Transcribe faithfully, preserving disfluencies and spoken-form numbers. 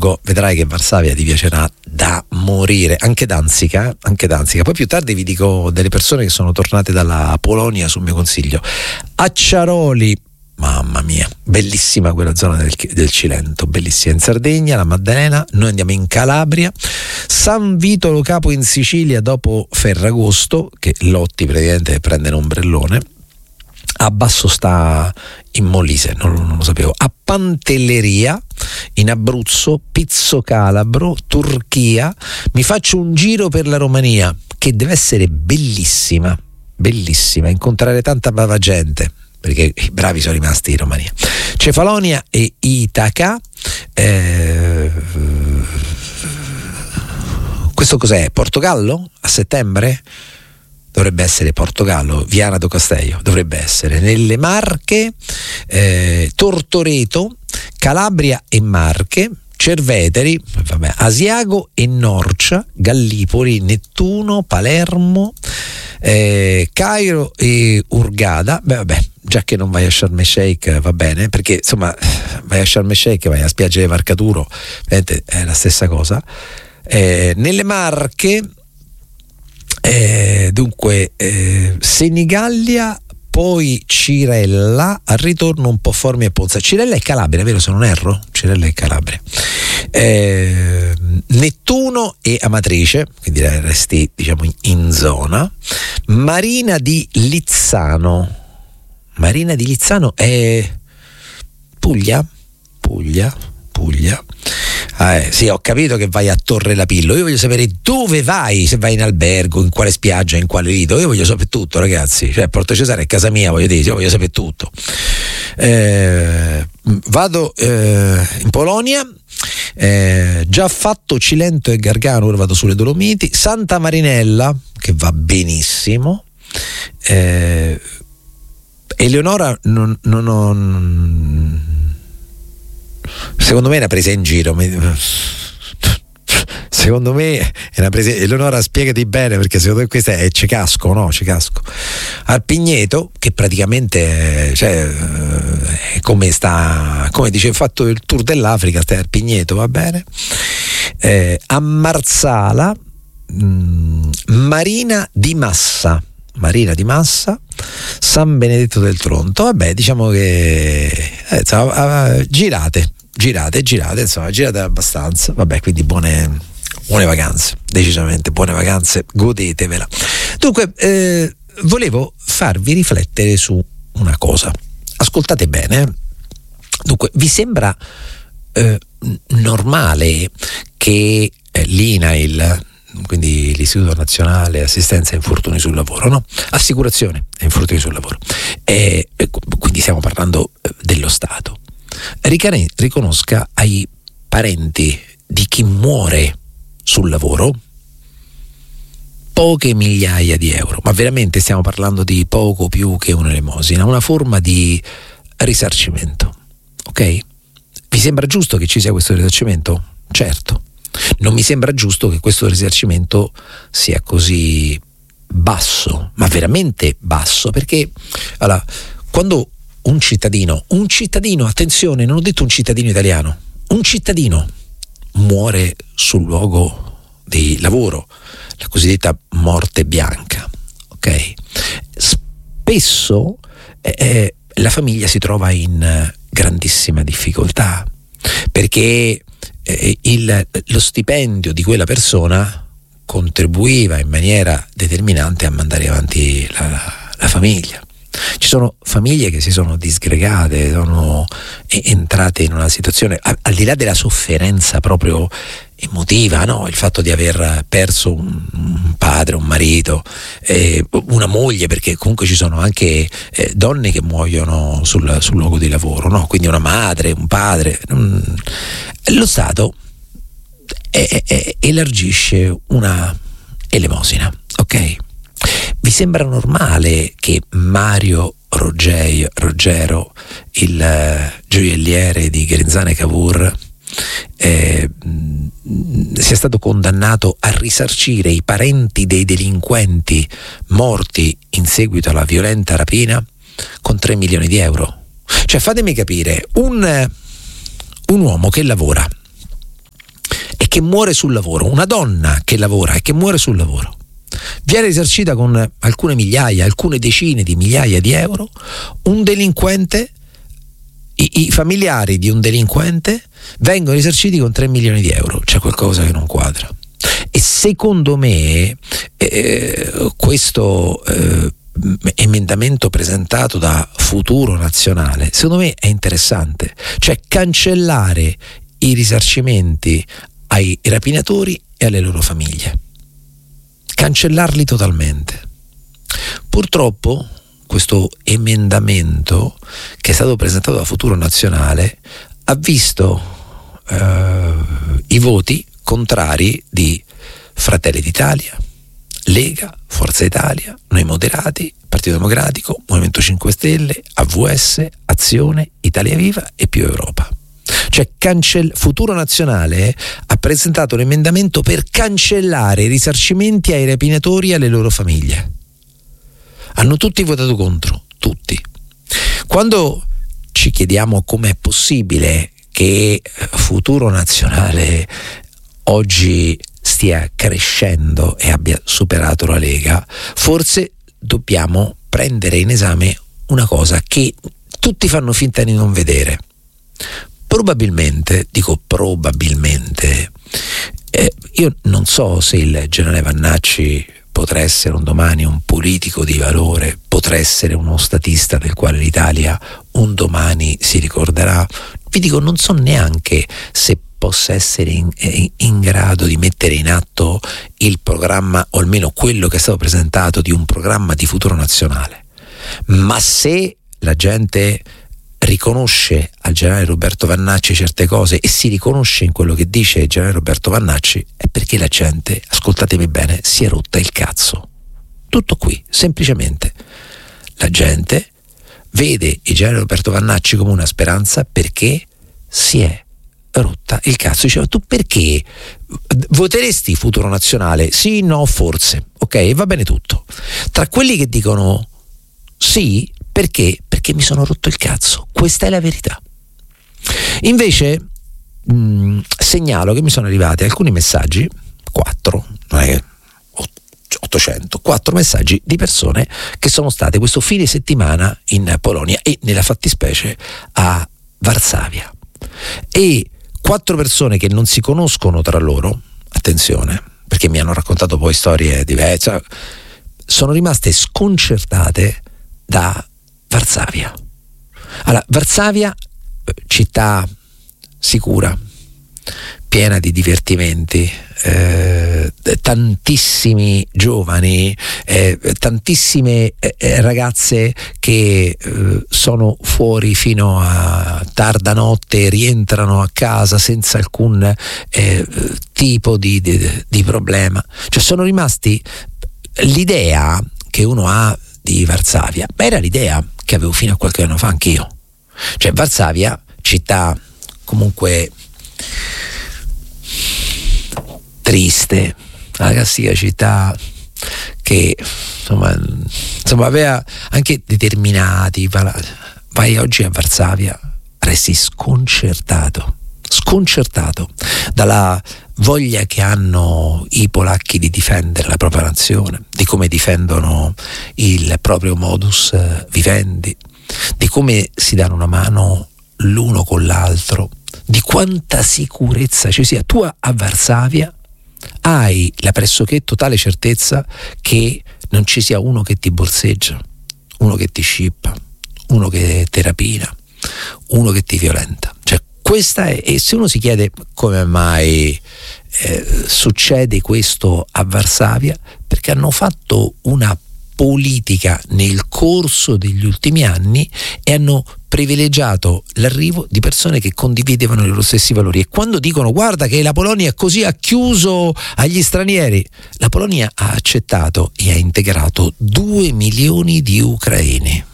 Amburgo, vedrai che Varsavia ti piacerà da morire, anche Danzica, anche Danzica. Poi più tardi vi dico delle persone che sono tornate dalla Polonia sul mio consiglio. Acciaroli, mamma mia, bellissima quella zona del, del Cilento, bellissima. In Sardegna, la Maddalena, noi andiamo in Calabria, San Vito Lo Capo in Sicilia dopo Ferragosto, che Lotti praticamente prende un ombrellone. A Basso sta in Molise, non, non lo sapevo. A Pantelleria in Abruzzo, Pizzo Calabro, Turchia. Mi faccio un giro per la Romania, che deve essere bellissima, bellissima, incontrare tanta brava gente, perché i bravi sono rimasti in Romania. Cefalonia e Itaca. Eh, questo cos'è? Portogallo? A settembre? Dovrebbe essere Portogallo, Viana do Castello, dovrebbe essere. Nelle Marche, eh, Tortoreto, Calabria e Marche, Cerveteri, vabbè, Asiago e Norcia, Gallipoli, Nettuno, Palermo, eh, Cairo e Hurghada. Beh, vabbè, già che non vai a Sharm el Sheikh va bene, perché insomma vai a Sharm el Sheikh, vai a spiaggia di Varcaturo, è la stessa cosa. Eh, nelle Marche, Eh, dunque eh, Senigallia, poi Cirella, al ritorno un po' Formia e Ponza. Cirella è Calabria, vero, se non erro? Cirella è Calabria. eh, Nettuno e Amatrice, quindi resti diciamo in, in zona. Marina di Lizzano, Marina di Lizzano è Puglia? Puglia? Puglia. Ah, eh, sì, ho capito che vai a Torre Lapillo. Io voglio sapere dove vai, se vai in albergo, in quale spiaggia, in quale lido. Io voglio sapere tutto, ragazzi. Cioè, Porto Cesare è casa mia, voglio dire, io voglio sapere tutto. Eh, vado eh, in Polonia, eh, già fatto Cilento e Gargano, ora vado sulle Dolomiti. Santa Marinella, che va benissimo. Eh, Eleonora non, non ho... Non, secondo me è una presa in giro, secondo me è una presa. Eleonora, spiegati bene, perché secondo me questa è Cecasco, no? Cecasco. Arpigneto, che praticamente cioè, è come sta, come dice, ha fatto il tour dell'Africa, sta Arpigneto, va bene. eh, a Marsala, mh, Marina di Massa Marina di Massa, San Benedetto del Tronto. Vabbè, diciamo che eh, insomma, girate, girate, girate, insomma, girate abbastanza. Vabbè, quindi buone, buone vacanze, decisamente buone vacanze, godetevela. Dunque, eh, volevo farvi riflettere su una cosa. Ascoltate bene. Dunque, vi sembra eh, normale che eh, l'I N A I L, quindi l'Istituto Nazionale Assistenza e Infortuni sul Lavoro, no? Assicurazione e Infortuni sul Lavoro, e, e quindi stiamo parlando dello Stato, ricane, riconosca ai parenti di chi muore sul lavoro poche migliaia di euro, ma veramente stiamo parlando di poco più che un'elemosina, una forma di risarcimento, ok? Vi sembra giusto che ci sia questo risarcimento? Certo. Non mi sembra giusto che questo risarcimento sia così basso, ma veramente basso, perché allora, quando un cittadino, un cittadino, attenzione, non ho detto un cittadino italiano, un cittadino muore sul luogo di lavoro, la cosiddetta morte bianca, ok? Spesso eh, la famiglia si trova in grandissima difficoltà, perché Il, lo stipendio di quella persona contribuiva in maniera determinante a mandare avanti la, la, la famiglia. Ci sono famiglie che si sono disgregate, sono entrate in una situazione, al, al di là della sofferenza proprio emotiva, no? Il fatto di aver perso un, un padre, un marito, eh, una moglie, perché comunque ci sono anche eh, donne che muoiono sul, sul luogo di lavoro, no? Quindi una madre, un padre. Mm, lo Stato è, è, elargisce una elemosina, ok? Vi sembra normale che Mario Roggero, Roggero il uh, gioielliere di Gherenzano Cavour, eh, sia stato condannato a risarcire i parenti dei delinquenti morti in seguito alla violenta rapina con tre milioni di euro? Cioè, fatemi capire, un, un uomo che lavora che muore sul lavoro, una donna che lavora e che muore sul lavoro, viene risarcita con alcune migliaia, alcune decine di migliaia di euro. Un delinquente, i, i familiari di un delinquente vengono risarciti con tre milioni di euro. C'è qualcosa che non quadra. E secondo me eh, questo eh, emendamento presentato da Futuro Nazionale, secondo me è interessante, cioè cancellare i risarcimenti ai rapinatori e alle loro famiglie, cancellarli totalmente. Purtroppo questo emendamento che è stato presentato da Futuro Nazionale ha visto eh, i voti contrari di Fratelli d'Italia, Lega, Forza Italia, Noi Moderati, Partito Democratico, Movimento cinque Stelle, A V S, Azione, Italia Viva e Più Europa. Cioè cancell- Futuro Nazionale ha presentato un emendamento per cancellare i risarcimenti ai rapinatori e alle loro famiglie. Hanno tutti votato contro, tutti. Quando ci chiediamo com'è possibile che Futuro Nazionale oggi stia crescendo e abbia superato la Lega, forse dobbiamo prendere in esame una cosa che tutti fanno finta di non vedere. Probabilmente, dico probabilmente, eh, io non so se il generale Vannacci potrà essere un domani un politico di valore, potrà essere uno statista del quale l'Italia un domani si ricorderà. Vi dico, non so neanche se possa essere in, in grado di mettere in atto il programma, o almeno quello che è stato presentato, di un programma di Futuro Nazionale. Ma se la gente riconosce al generale Roberto Vannacci certe cose e si riconosce in quello che dice il generale Roberto Vannacci, è perché la gente, ascoltatemi bene, si è rotta il cazzo. Tutto qui, semplicemente. La gente vede il generale Roberto Vannacci come una speranza perché si è rotta il cazzo. Diceva, tu perché voteresti Futuro Nazionale? Sì, no, forse. Ok, va bene tutto. Tra quelli che dicono sì, perché? Perché mi sono rotto il cazzo. Questa è la verità. Invece mh, segnalo che mi sono arrivati alcuni messaggi, quattro, non è che ottocento, quattro messaggi di persone che sono state questo fine settimana in Polonia e nella fattispecie a Varsavia. E quattro persone che non si conoscono tra loro, attenzione, perché mi hanno raccontato poi storie diverse, sono rimaste sconcertate da Varsavia. Allora, Varsavia, città sicura, piena di divertimenti, eh, tantissimi giovani, eh, tantissime eh, ragazze che eh, sono fuori fino a tarda notte, rientrano a casa senza alcun eh, tipo di, di, di problema. Cioè sono rimasti, l'idea che uno ha di Varsavia, ma era l'idea che avevo fino a qualche anno fa anch'io. Cioè Varsavia, città comunque triste, la classica città che insomma, insomma aveva anche determinati. Vai oggi a Varsavia, resti sconcertato, sconcertato dalla voglia che hanno i polacchi di difendere la propria nazione, di come difendono il proprio modus vivendi, di come si danno una mano l'uno con l'altro, di quanta sicurezza ci sia. Tu a Varsavia hai la pressoché totale certezza che non ci sia uno che ti borseggia, uno che ti scippa, uno che ti rapina, uno che ti violenta. Cioè questa è, e se uno si chiede come mai eh, succede questo a Varsavia, perché hanno fatto una politica nel corso degli ultimi anni e hanno privilegiato l'arrivo di persone che condividevano i loro stessi valori. E quando dicono guarda che la Polonia così ha chiuso agli stranieri, la Polonia ha accettato e ha integrato due milioni di ucraini.